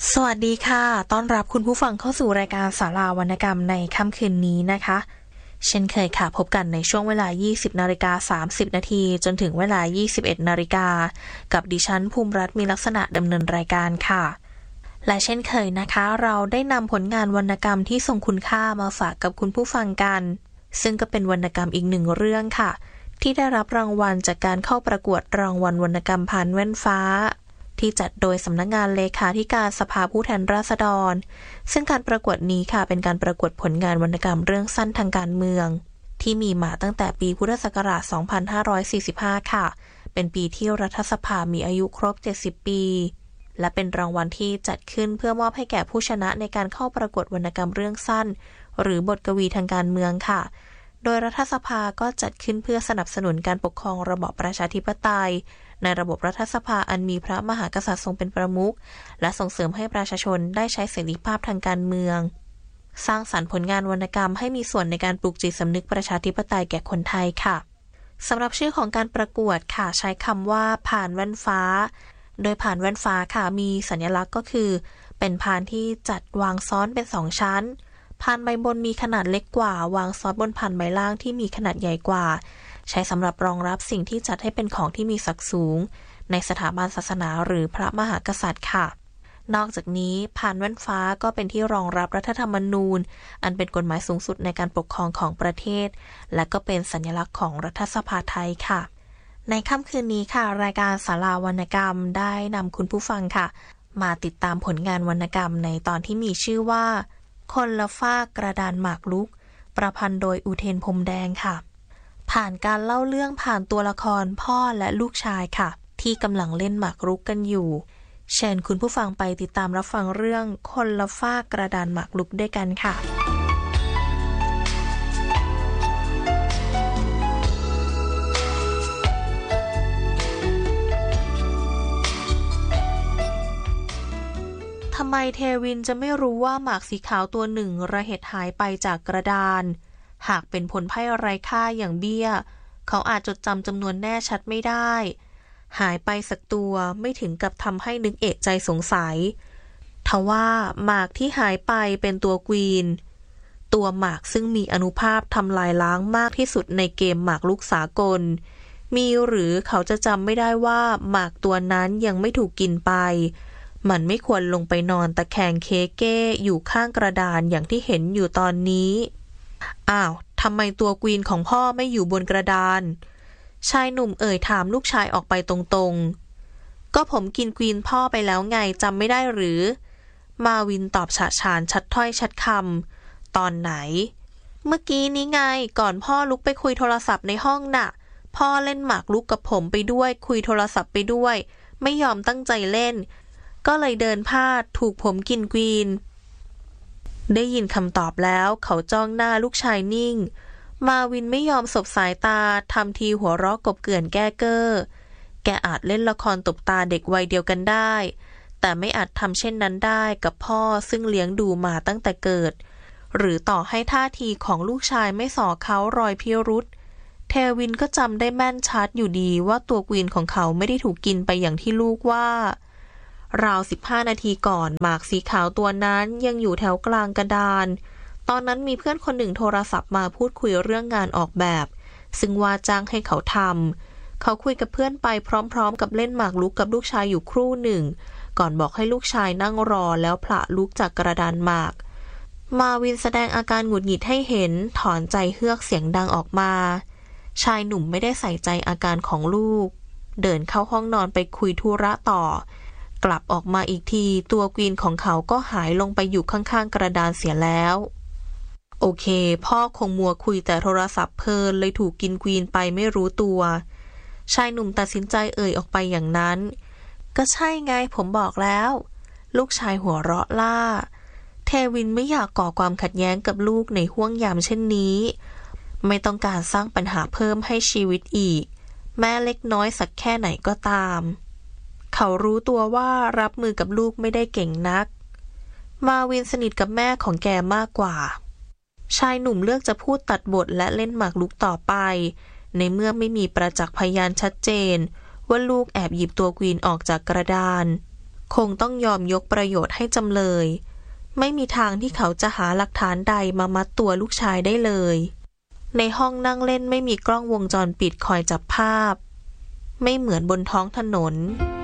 สวัสดีค่ะต้อนรับคุณผู้ฟังเข้าสู่รายการศาลาวรรณกรรมในค่ำคืนนี้นะคะเช่นเคยค่ะพบกันในช่วงเวลา 20:30 นาทีจนถึงเวลา 21 นาฬิกากับดิฉันภูมิรัตน์มีลักษณะดำเนินรายการค่ะและเช่นเคยนะคะเราได้นำผลงานวรรณกรรมที่ทรงคุณค่ามาฝากกับคุณผู้ฟังกันซึ่งก็เป็นวรรณกรรมอีกหนึ่งเรื่องค่ะที่ได้รับรางวัลจากการเข้าประกวดรางวัลวรรณกรรมผ่านแว่นฟ้าที่จัดโดยสำนักงานเลขาธิการสภาผู้แทนราษฎรซึ่งการประกวดนี้ค่ะเป็นการประกวดผลงานวรรณกรรมเรื่องสั้นทางการเมืองที่มีมาตั้งแต่ปีพุทธศักราช 2545 ค่ะเป็นปีที่รัฐสภามีอายุครบ 70 ปีและเป็นรางวัลที่จัดขึ้นเพื่อมอบให้แก่ผู้ชนะในการเข้าประกวดวรรณกรรมเรื่องสั้นหรือบทกวีทางการเมืองค่ะโดยรัฐสภาก็จัดขึ้นเพื่อสนับสนุนการปกครองระบอบประชาธิปไตยในระบบรัฐสภาอันมีพระมหากษัตริย์ทรงเป็นประมุขและส่งเสริมให้ประชาชนได้ใช้เสรีภาพทางการเมืองสร้างสรรค์ผลงานวรรณกรรมให้มีส่วนในการปลูกจิตสำนึกประชาธิปไตยแก่คนไทยค่ะสำหรับชื่อของการประกวดค่ะใช้คำว่าผ่านแว่นฟ้าโดยผ่านแว่นฟ้าค่ะมีสัญลักษณ์ก็คือเป็นพานที่จัดวางซ้อนเป็น2ชั้นพานใบบนมีขนาดเล็กกว่าวางซ้อนบนพานใบล่างที่มีขนาดใหญ่กว่าใช้สำหรับรองรับสิ่งที่จัดให้เป็นของที่มีศักดิ์สูงในสถาบันศาสนาหรือพระมหากษัตริย์ค่ะนอกจากนี้พานแว่นฟ้าก็เป็นที่รองรับรัฐธรรมนูญอันเป็นกฎหมายสูงสุดในการปกครองของประเทศและก็เป็นสัญลักษณ์ของรัฐสภาไทยค่ะในค่ำคืนนี้ค่ะรายการศาลาวรรณกรรมได้นำคุณผู้ฟังค่ะมาติดตามผลงานวรรณกรรมในตอนที่มีชื่อว่าคนละฟากกระดานหมากรุกประพันธ์โดยอุเทนพรมแดงค่ะผ่านการเล่าเรื่องผ่านตัวละครพ่อและลูกชายค่ะที่กำลังเล่นหมากรุกกันอยู่เชิญคุณผู้ฟังไปติดตามรับฟังเรื่องคนละฟากกระดานหมากรุกด้วยกันค่ะทำไมเทวินจะไม่รู้ว่าหมากสีขาวตัวหนึ่งระเหตุหายไปจากกระดานหากเป็นผลไพ่ไร้ค่าอย่างเบี้ยเขาอาจจดจำจำนวนแน่ชัดไม่ได้หายไปสักตัวไม่ถึงกับทำให้นึกเอะใจสงสัยทว่าหมากที่หายไปเป็นตัวกวีนตัวหมากซึ่งมีอานุภาพทำลายล้างมากที่สุดในเกมหมากรุกสากลมีหรือเขาจะจำไม่ได้ว่าหมากตัวนั้นยังไม่ถูกกินไปมันไม่ควรลงไปนอนตะแคงเคเก้อยู่ข้างกระดานอย่างที่เห็นอยู่ตอนนี้อ้าวทำไมตัวกวีนของพ่อไม่อยู่บนกระดานชายหนุ่มเอ่ยถามลูกชายออกไปตรงๆก็ผมกินกวีนพ่อไปแล้วไงจำไม่ได้หรือมาวินตอบฉะฉานชัดถ้อยชัดคำตอนไหนเมื่อกี้นี้ไงก่อนพ่อลุกไปคุยโทรศัพท์ในห้องน่ะพ่อเล่นหมากรุกกับผมไปด้วยคุยโทรศัพท์ไปด้วยไม่ยอมตั้งใจเล่นก็เลยเดินพลาดถูกผมกินกวีนได้ยินคำตอบแล้วเขาจ้องหน้าลูกชายนิ่งมาวินไม่ยอมสบสายตาทำทีหัวเราะกบเกลื่อนแก้เก้อแกอาจเล่นละครตบตาเด็กวัยเดียวกันได้แต่ไม่อาจทำเช่นนั้นได้กับพ่อซึ่งเลี้ยงดูมาตั้งแต่เกิดหรือต่อให้ท่าทีของลูกชายไม่ส่อเขารอยพิรุธเทวินก็จำได้แม่นชัดอยู่ดีว่าตัวกวีนของเขาไม่ได้ถูกกินไปอย่างที่ลูกว่าราว15 นาทีก่อนหมากสีขาวตัวนั้นยังอยู่แถวกลางกระดานตอนนั้นมีเพื่อนคนหนึ่งโทรศัพท์มาพูดคุยเรื่องงานออกแบบซึ่งว่าจ้างให้เขาทำเขาคุยกับเพื่อนไปพร้อมๆกับเล่นหมากรุกกับลูกชายอยู่ครู่หนึ่งก่อนบอกให้ลูกชายนั่งรอแล้วผละลุกจากกระดานหมากมาวินแสดงอาการหงุดหงิดให้เห็นถอนใจเฮือกเสียงดังออกมาชายหนุ่มไม่ได้ใส่ใจอาการของลูกเดินเข้าห้องนอนไปคุยธุระต่อกลับออกมาอีกทีตัวกวีนของเขาก็หายลงไปอยู่ข้างๆกระดานเสียแล้วโอเคพ่อคงมัวคุยแต่โทรศัพท์เพลินเลยถูกกินกวีนไปไม่รู้ตัวชายหนุ่มตัดสินใจเอ่ยออกไปอย่างนั้นก็ใช่ไงผมบอกแล้วลูกชายหัวเราะล่าเทวินไม่อยากก่อความขัดแย้งกับลูกในห้วงยามเช่นนี้ไม่ต้องการสร้างปัญหาเพิ่มให้ชีวิตอีกแม้เล็กน้อยสักแค่ไหนก็ตามเขารู้ตัวว่ารับมือกับลูกไม่ได้เก่งนักมาวินสนิทกับแม่ของแกมากกว่าชายหนุ่มเลือกจะพูดตัดบทและเล่นหมากรุกต่อไปในเมื่อไม่มีประจักษ์พยานชัดเจนว่าลูกแอบหยิบตัวกวีนออกจากกระดานคงต้องยอมยกประโยชน์ให้จำเลยไม่มีทางที่เขาจะหาหลักฐานใดมามัดตัวลูกชายได้เลยในห้องนั่งเล่นไม่มีกล้องวงจรปิดคอยจับภาพไม่เหมือนบนท้องถนน